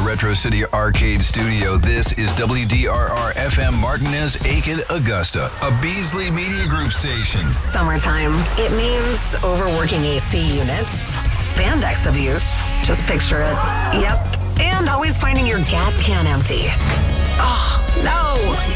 Retro City Arcade Studio. This is WDRR FM Martinez, Aiken, Augusta, a Beasley Media Group station. Summertime. It means overworking AC units, spandex abuse. Just picture it. Yep. And always finding your gas can empty. Oh, no.